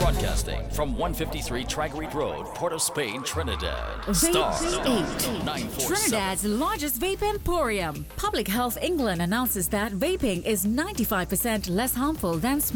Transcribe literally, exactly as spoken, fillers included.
Broadcasting from one fifty-three Tragreed Road, Port of Spain, Trinidad. Star Vape nine four seven. Trinidad's largest vape emporium. Public Health England announces that vaping is ninety-five percent less harmful than smoking.